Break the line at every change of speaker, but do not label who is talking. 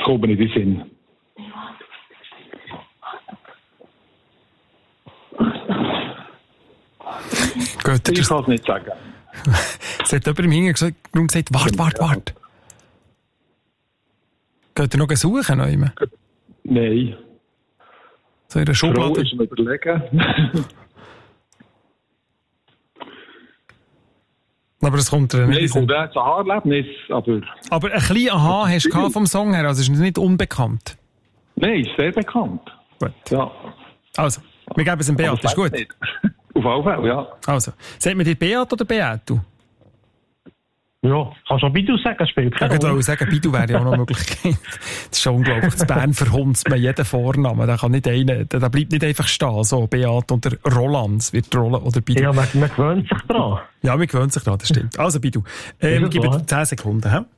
kommt mir nicht in den Sinn. Ich kann es nicht sagen.
Es hat jemand im Hintergrund gesagt, warte. Geht ihr noch suchen?
Nein.
So in der Schublade?
Frau ist mir überlegen.
Aber das kommt dir nicht.
Nein, kommt auch ein Aha-Erlebnis, aber...
Aber ein kleines Aha hast du vom Song her, also ist es nicht unbekannt?
Nein, ist sehr bekannt.
Gut.
Ja.
Also, wir geben es dem Beat, ist gut?
Nicht. Auf jeden Fall, ja.
Also, sagt man dir Beat oder Beatu?
Ja, kannst du auch Bidu sagen, spielt keine Rolle.
Ich wollte sagen, Bidu wäre ja auch noch eine Möglichkeit. Das ist schon unglaublich. In Bern verhunzt man jeden Vornamen. Da kann nicht einer, da bleibt nicht einfach stehen, so Beat oder Roland. Es wird Roland oder Bidu.
Ja, man gewöhnt sich dran.
Ja, man gewöhnt sich dran, das stimmt. Also, Bidu, gib 10 Sekunden, hä?